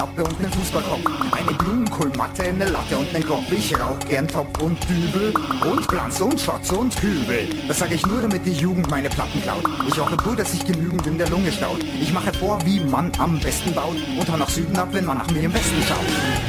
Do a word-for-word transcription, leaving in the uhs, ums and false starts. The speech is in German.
und nen Fußballkopf, eine Blumenkohlmatte, eine Latte und nen Kopf. Ich rauch gern Top und Dübel und Glanz und Schotz und Kübel. Das sag ich nur, damit die Jugend meine Platten klaut. Ich hoffe wohl, dass sich genügend in der Lunge staut. Ich mache vor, wie man am besten baut und hau nach Süden ab, wenn man nach mir im Westen schaut.